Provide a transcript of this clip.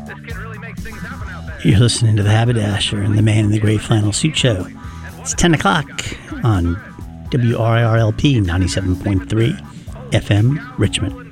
You're listening to The Haberdasher and the Man in the Gray Flannel Suit Show. It's 10 o'clock on WRIRLP 97.3 FM Richmond.